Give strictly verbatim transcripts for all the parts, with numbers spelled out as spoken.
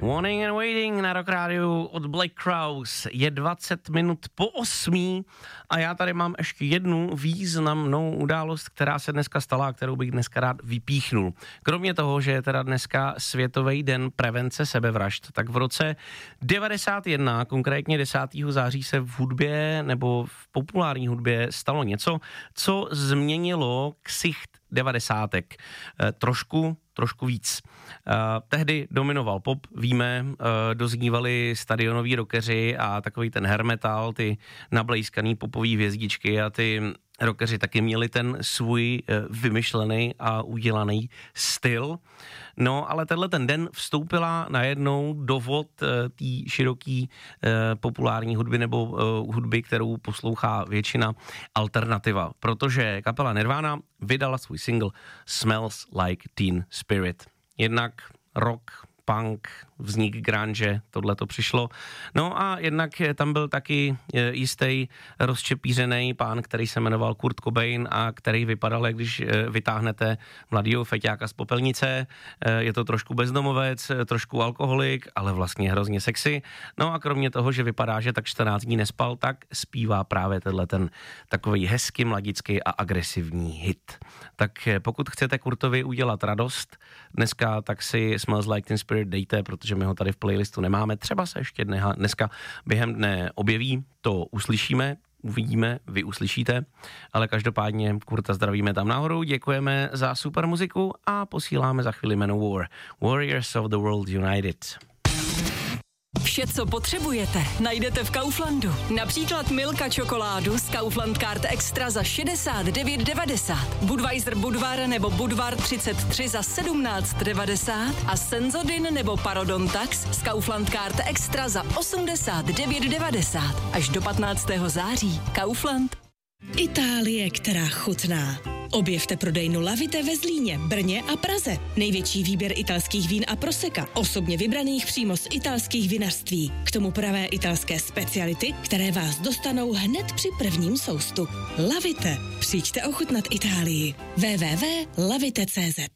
Warning and Waiting na Rock Rádiu od Black Crowes. Je dvacet minut po osmí a já tady mám ještě jednu významnou událost, která se dneska stala a kterou bych dneska rád vypíchnul. Kromě toho, že je teda dneska Světový den prevence sebevražd, tak v roce devadesát jedna, konkrétně desátého září, se v hudbě nebo v populární hudbě stalo něco, co změnilo ksicht devadesátek. E, trošku, trošku víc. E, tehdy dominoval pop, víme, e, doznívaly stadionoví rockeři a takový ten hair metal, ty nablejskaný popový hvězdičky a ty rockeři taky měli ten svůj e, vymyšlený a udělaný styl. No, ale tenhle ten den vstoupila najednou do vod e, té široký e, populární hudby nebo e, hudby, kterou poslouchá většina, alternativa, protože kapela Nirvana vydala svůj single Smells Like Teen Spirit. Jednak rock, punk, vznik grunge, tohle to přišlo. No a jednak tam byl taky jistý rozčepířený pán, který se jmenoval Kurt Cobain a který vypadal, jak když vytáhnete mladýho feťáka z popelnice. Je to trošku bezdomovec, trošku alkoholik, ale vlastně hrozně sexy. No a kromě toho, že vypadá, že tak čtrnáct dní nespal, tak zpívá právě tenhle ten takový hezky mladický a agresivní hit. Tak pokud chcete Kurtovi udělat radost dneska, tak si Smells Like Teen Spirit dejte, protože my ho tady v playlistu nemáme. Třeba se ještě dneska během dne objeví, to uslyšíme, uvidíme, vy uslyšíte, ale každopádně Kurta zdravíme tam nahoru, děkujeme za super muziku a posíláme za chvíli jméno War. Warriors of the World United. Vše, co potřebujete, najdete v Kauflandu. Například Milka čokoládu z Kaufland Card Extra za šedesát devět devadesát, Budweiser Budvar nebo Budvar třicet tři za sedmnáct devadesát a Senzodin nebo Parodontax z Kaufland Card Extra za osmdesát devět devadesát. Až do patnáctého září. Kaufland. Itálie, která chutná. Objevte prodejnu Lavite ve Zlíně, Brně a Praze. Největší výběr italských vín a proseka, osobně vybraných přímo z italských vinařství. K tomu pravé italské speciality, které vás dostanou hned při prvním soustu. Lavite. Přijďte ochutnat Itálii. w w w tečka lavite tečka cz.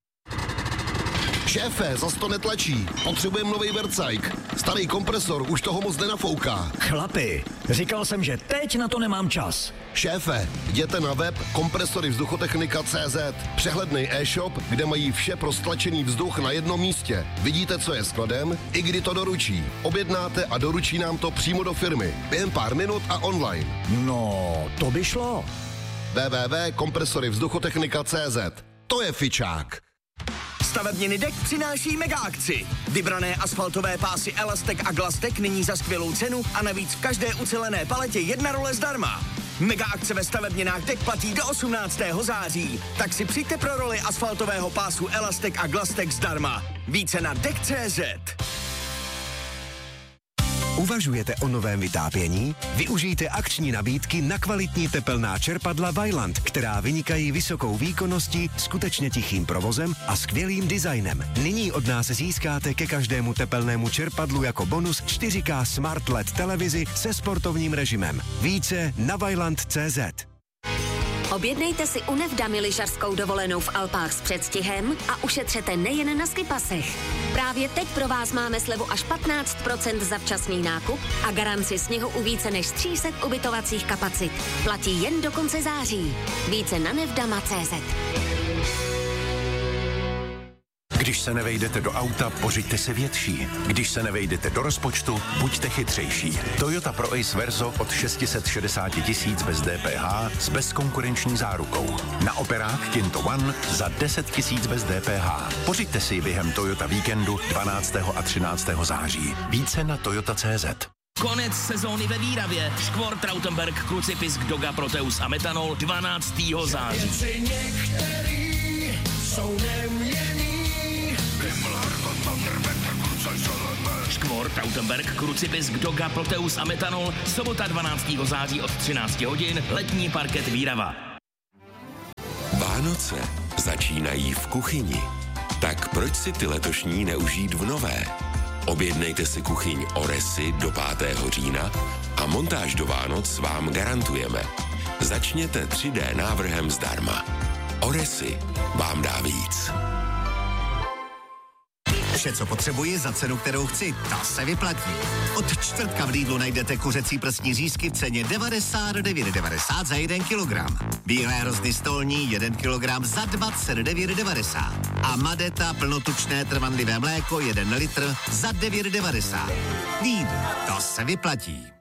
Šéfe, zas to netlačí. Potřebujeme nový Vercajk. Starý kompresor už toho moc nenafouká. Chlapi, říkal jsem, že teď na to nemám čas. Šéfe, jděte na web kompresory vzduchotechnika tečka cé zet. Přehledný e-shop, kde mají vše pro stlačený vzduch na jednom místě. Vidíte, co je skladem, i kdy to doručí. Objednáte a doručí nám to přímo do firmy. Během pár minut a online. No, to by šlo. w w w tečka kompresory vzduchotechnika tečka cé zet. To je fičák. Stavebniny Dek přináší mega akci. Vybrané asfaltové pásy Elastek a Glastek nyní za skvělou cenu a navíc v každé ucelené paletě jedna role zdarma. Mega akce ve stavebninách Dek platí do osmnáctého září. Tak si přijďte pro roli asfaltového pásu Elastek a Glastek zdarma. Více na dek tečka cé zet. Uvažujete o novém vytápění? Využijte akční nabídky na kvalitní tepelná čerpadla Vaillant, která vynikají vysokou výkonností, skutečně tichým provozem a skvělým designem. Nyní od nás získáte ke každému tepelnému čerpadlu jako bonus čtyři ká Smart el é dé televizi se sportovním režimem. Více na vaillant tečka cé zet. Objednejte si u Nevdamy lyžařskou dovolenou v Alpách s předstihem a ušetřete nejen na skipasech. Právě teď pro vás máme slevu až patnáct procent za včasný nákup a garanci sněhu u více než tří set ubytovacích kapacit. Platí jen do konce září. Více na nevdama tečka cé zet. Když se nevejdete do auta, pořiďte si větší. Když se nevejdete do rozpočtu, buďte chytřejší. Toyota Pro Ace Verso od šest set šedesát tisíc bez D P H s bezkonkurenční zárukou. Na operák Kinto One za deset tisíc bez D P H. Pořiďte si během Toyota víkendu dvanáctého a třináctého září. Více na toyota tečka cé zet. Konec sezóny ve Výravě. Škvort, Trautenberg, Krucipisk, Doga, Proteus a Metanol dvanáctého září. Škvort, Trautenberg, Krucipisk, Doga, Proteus a Metanol, sobota dvanáctého září od třináct hodin, letní parket Výrava. Vánoce začínají v kuchyni. Tak proč si ty letošní neužít v nové? Objednejte si kuchyň Oresy do pátého října a montáž do Vánoc vám garantujeme. Začněte tři dé návrhem zdarma. Oresy vám dá víc. Vše, co potřebuji za cenu, kterou chci, ta se vyplatí. Od čtvrtka v Lidlu najdete kuřecí prsní řízky v ceně devadesát devět devadesát za jeden kilogram. Bílé hrozny stolní jeden kilogram za dvacet devět devadesát. A Madeta plnotučné trvanlivé mléko jeden litr za devět devadesát. Lidl, to se vyplatí.